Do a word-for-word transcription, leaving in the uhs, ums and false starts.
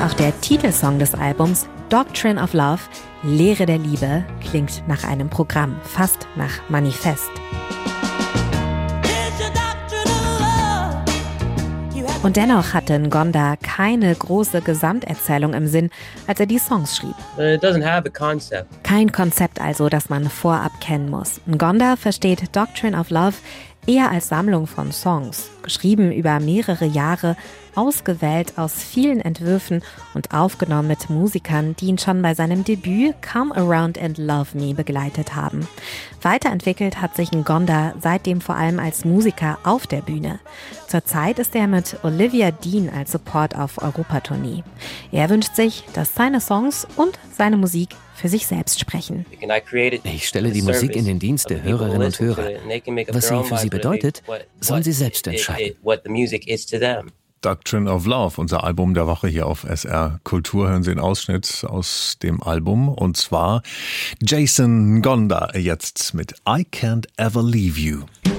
auch der Titelsong des Albums, Doctrine of Love, Lehre der Liebe, klingt nach einem Programm, fast nach Manifest. Und dennoch hatte Ngonda keine große Gesamterzählung im Sinn, als er die Songs schrieb. It doesn't have a concept. Kein Konzept also, das man vorab kennen muss. Ngonda versteht Doctrine of Love eher als Sammlung von Songs, geschrieben über mehrere Jahre, ausgewählt aus vielen Entwürfen und aufgenommen mit Musikern, die ihn schon bei seinem Debüt Come Around and Love Me begleitet haben. Weiterentwickelt hat sich Ngonda seitdem vor allem als Musiker auf der Bühne. Zurzeit ist er mit Olivia Dean als Support auf Europatournee. Er wünscht sich, dass seine Songs und seine Musik für sich selbst sprechen. Ich stelle die Musik in den Dienst der Hörerinnen und Hörer. Was sie für sie bedeutet, sollen sie selbst entscheiden. Doctrine of Love, unser Album der Woche hier auf S R Kultur. Hören Sie einen Ausschnitt aus dem Album, und zwar Jason Ngonda jetzt mit I Can't Ever Leave You.